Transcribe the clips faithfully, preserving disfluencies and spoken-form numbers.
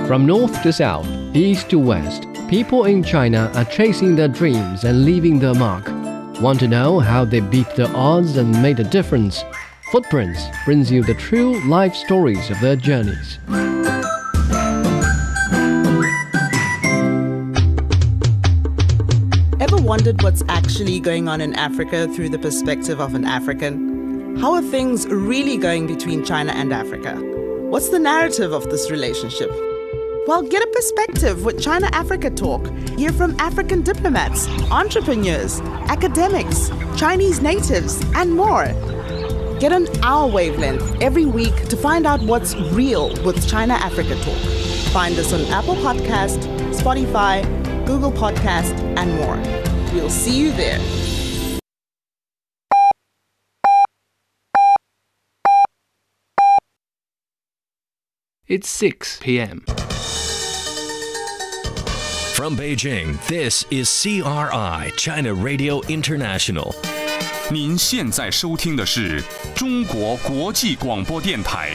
From north to south, east to west, people in China are chasing their dreams and leaving their mark. Want to know how they beat the odds and made a difference? Footprints brings you the true life stories of their journeys. Ever wondered what's actually going on in Africa through the perspective of an African? How are things really going between China and Africa? What's the narrative of this relationship? Well, get a perspective with China-Africa Talk. Hear from African diplomats, entrepreneurs, academics, Chinese natives, and more. Get on our wavelength every week to find out what's real with China-Africa Talk. Find us on Apple Podcast, Spotify, Google Podcast, and more. We'll see you there. It's six p.m. From Beijing, this is C R I China Radio International. 您现在收听的是中国国际广播电台。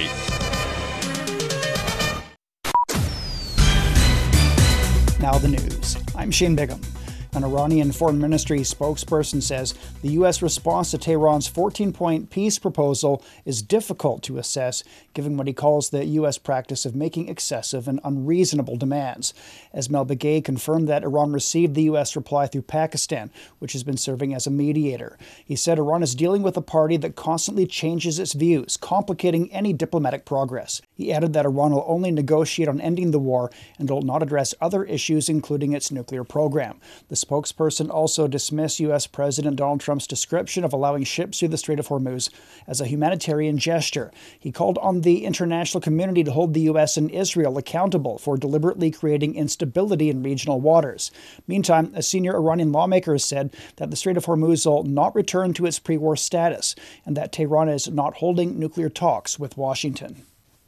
Now the news. I'm Shane Bigham. An Iranian foreign ministry spokesperson says the U S response to Tehran's fourteen-point peace proposal is difficult to assess, given what he calls the U S practice of making excessive and unreasonable demands. Esmail Begay confirmed that Iran received the U S reply through Pakistan, which has been serving as a mediator. He said Iran is dealing with a party that constantly changes its views, complicating any diplomatic progress. He added that Iran will only negotiate on ending the war and will not address other issues, including its nuclear program. The spokesperson also dismissed U S President Donald Trump's description of allowing ships through the Strait of Hormuz as a humanitarian gesture. He called on the international community to hold the U S and Israel accountable for deliberately creating instability in regional waters. Meantime, a senior Iranian lawmaker said that the Strait of Hormuz will not return to its pre-war status and that Tehran is not holding nuclear talks with Washington.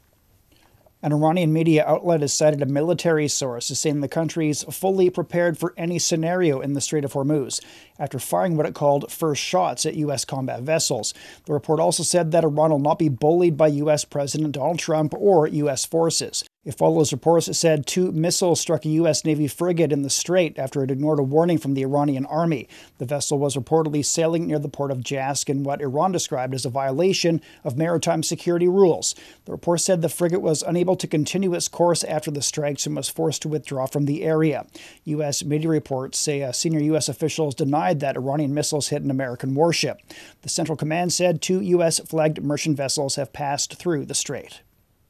An Iranian media outlet has cited a military source as saying the country is fully prepared for any scenario in the Strait of Hormuz, after firing what it called first shots at U S combat vessels. The report also said that Iran will not be bullied by U S President Donald Trump or U S forces. It follows reports that said two missiles struck a U S Navy frigate in the strait after it ignored a warning from the Iranian army. The vessel was reportedly sailing near the port of Jask in what Iran described as a violation of maritime security rules. The report said the frigate was unable to continue its course after the strikes and was forced to withdraw from the area. U S media reports say uh, senior U S officials denied that Iranian missiles hit an American warship. The Central Command said two U S-flagged merchant vessels have passed through the strait.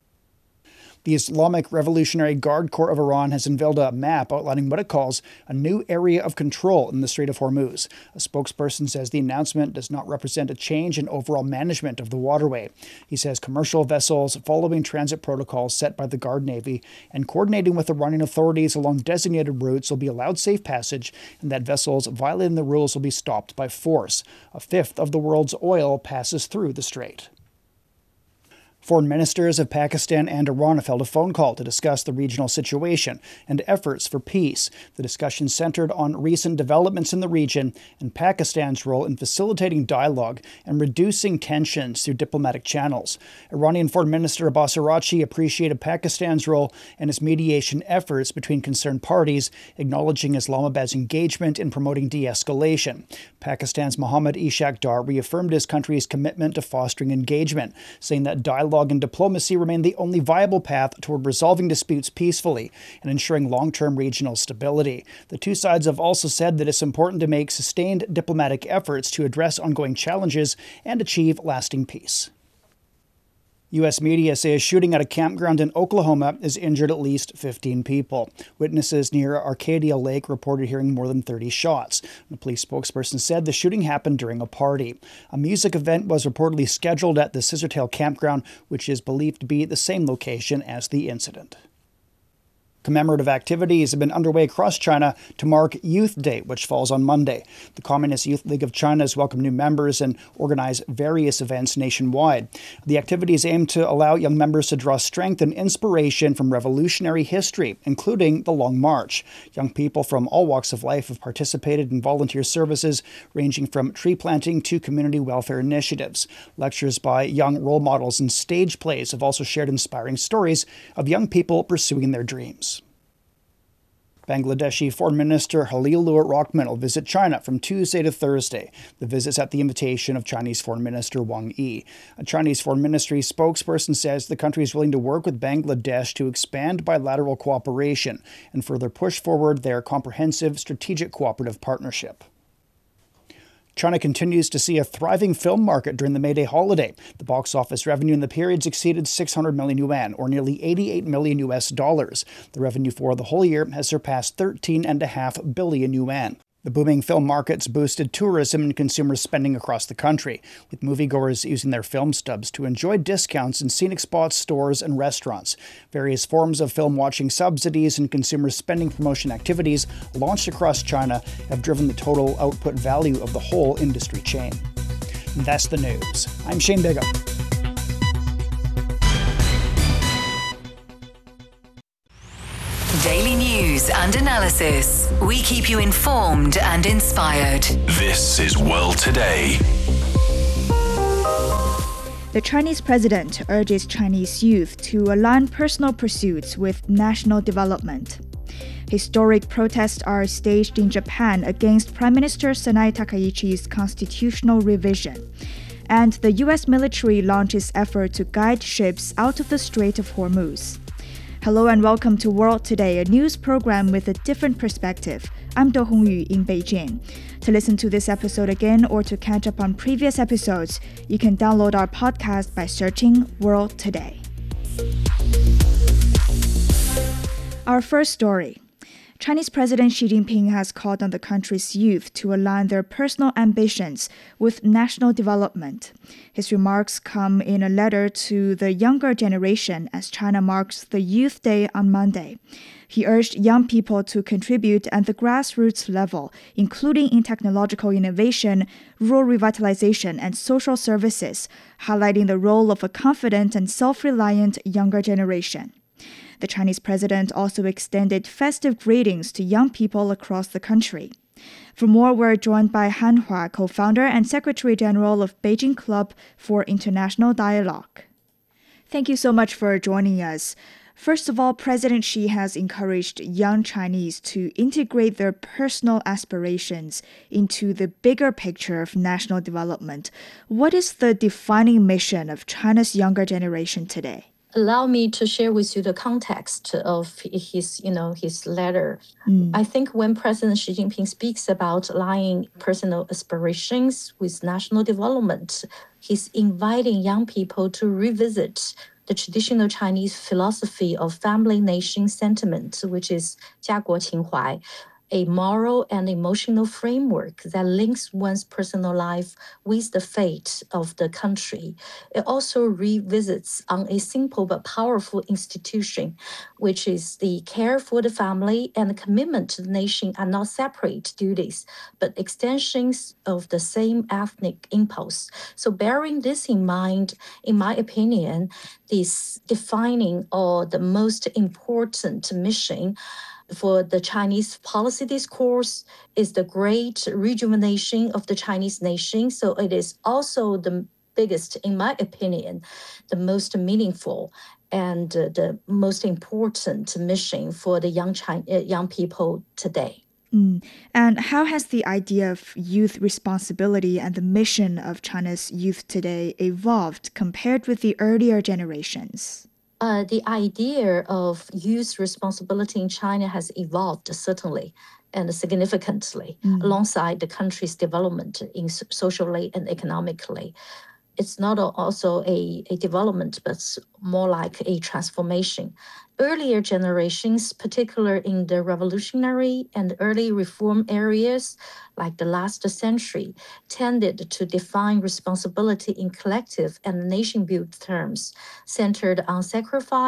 The Islamic Revolutionary Guard Corps of Iran has unveiled a map outlining what it calls a new area of control in the Strait of Hormuz. A spokesperson says the announcement does not represent a change in overall management of the waterway. He says commercial vessels following transit protocols set by the Guard Navy and coordinating with Iranian authorities along designated routes will be allowed safe passage, and that vessels violating the rules will be stopped by force. A fifth of the world's oil passes through the strait. Foreign ministers of Pakistan and Iran have held a phone call to discuss the regional situation and efforts for peace. The discussion centered on recent developments in the region and Pakistan's role in facilitating dialogue and reducing tensions through diplomatic channels. Iranian Foreign Minister Abbas Araghchi appreciated Pakistan's role and its mediation efforts between concerned parties, acknowledging Islamabad's engagement in promoting de-escalation. Pakistan's Mohammad Ishaq Dar reaffirmed his country's commitment to fostering engagement, saying that dialogue and diplomacy remain the only viable path toward resolving disputes peacefully and ensuring long-term regional stability. The two sides have also said that it's important to make sustained diplomatic efforts to address ongoing challenges and achieve lasting peace. U S media say a shooting at a campground in Oklahoma has injured at least fifteen people. Witnesses near Arcadia Lake reported hearing more than thirty shots. The police spokesperson said the shooting happened during a party. A music event was reportedly scheduled at the Scissortail campground, which is believed to be the same location as the incident. Commemorative activities have been underway across China to mark Youth Day, which falls on Monday. The Communist Youth League of China has welcomed new members and organized various events nationwide. The activities aim to allow young members to draw strength and inspiration from revolutionary history, including the Long March. Young people from all walks of life have participated in volunteer services ranging from tree planting to community welfare initiatives. Lectures by young role models and stage plays have also shared inspiring stories of young people pursuing their dreams. Bangladeshi Foreign Minister Halilur Rahman will visit China from Tuesday to Thursday. The visit's at the invitation of Chinese Foreign Minister Wang Yi. A Chinese Foreign Ministry spokesperson says the country is willing to work with Bangladesh to expand bilateral cooperation and further push forward their comprehensive strategic cooperative partnership. China continues to see a thriving film market during the May Day holiday. The box office revenue in the periods exceeded six hundred million yuan, or nearly eighty-eight million U S dollars. The revenue for the whole year has surpassed thirteen point five billion yuan. The booming film markets boosted tourism and consumer spending across the country, with moviegoers using their film stubs to enjoy discounts in scenic spots, stores, and restaurants. Various forms of film watching subsidies and consumer spending promotion activities launched across China have driven the total output value of the whole industry chain. And that's the news. I'm Shane Bigham. Daily news and analysis. We keep you informed and inspired. This is World Today. The Chinese president urges Chinese youth to align personal pursuits with national development. Historic protests are staged in Japan against Prime Minister Sanai Takaichi's constitutional revision. And the U S military launches effort to guide ships out of the Strait of Hormuz. Hello and welcome to World Today, a news program with a different perspective. I'm Do Hongyu in Beijing. To listen to this episode again or to catch up on previous episodes, you can download our podcast by searching World Today. Our first story. Chinese President Xi Jinping has called on the country's youth to align their personal ambitions with national development. His remarks come in a letter to the younger generation as China marks the Youth Day on Monday. He urged young people to contribute at the grassroots level, including in technological innovation, rural revitalization, and social services, highlighting the role of a confident and self-reliant younger generation. The Chinese president also extended festive greetings to young people across the country. For more, we're joined by Han Hua, co-founder and Secretary General of Beijing Club for International Dialogue. Thank you so much for joining us. First of all, President Xi has encouraged young Chinese to integrate their personal aspirations into the bigger picture of national development. What is the defining mission of China's younger generation today? Allow me to share with you the context of his, you know, his letter. Mm. I think when President Xi Jinping speaks about aligning personal aspirations with national development, he's inviting young people to revisit the traditional Chinese philosophy of family nation sentiment, which is 家国情怀, a moral and emotional framework that links one's personal life with the fate of the country. It also revisits on a simple but powerful institution, which is the care for the family and the commitment to the nation are not separate duties, but extensions of the same ethnic impulse. So bearing this in mind, in my opinion, this defining or the most important mission for the Chinese policy discourse is the great rejuvenation of the Chinese nation. So it is also the biggest, in my opinion, the most meaningful and uh, the most important mission for the young China, uh, young people today. Mm. And how has the idea of youth responsibility and the mission of China's youth today evolved compared with the earlier generations? Uh, the idea of youth responsibility in China has evolved certainly and significantly mm. alongside the country's development in socially and economically. It's not also a, a development, but more like a transformation. Earlier generations, particularly in the revolutionary and early reform areas, like the last century, tended to define responsibility in collective and nation-built terms, centered on sacrifice,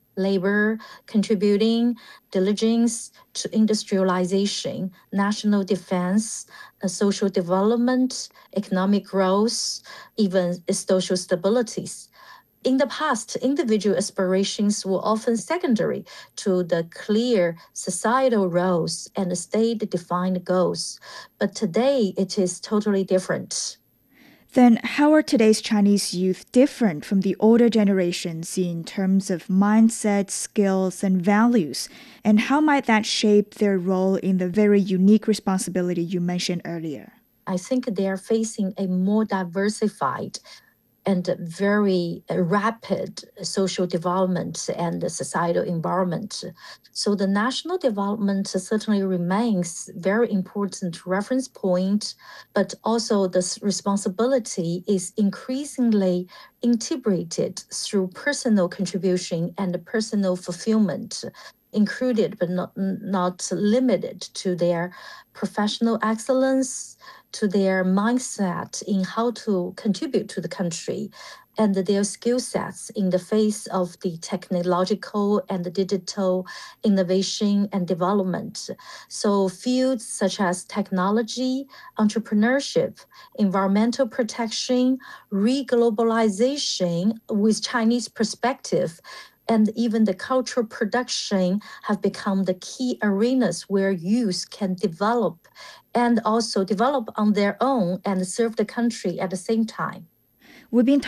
labor, contributing diligence to industrialization, national defense, uh, social development, economic growth, even social stabilities. In the past, individual aspirations were often secondary to the clear societal roles and state-defined goals. But today, it is totally different. Then how are today's Chinese youth different from the older generations in terms of mindset, skills, and values? And how might that shape their role in the very unique responsibility you mentioned earlier? I think they are facing a more diversified and very rapid social development and societal environment. So the national development certainly remains very important reference point, but also this responsibility is increasingly integrated through personal contribution and personal fulfillment, included but not, not limited to their professional excellence, to their mindset in how to contribute to the country, and their skill sets in the face of the technological and the digital innovation and development. So fields such as technology, entrepreneurship, environmental protection, reglobalization with Chinese perspective, and even the cultural production have become the key arenas where youth can develop and also develop on their own and serve the country at the same time. We've been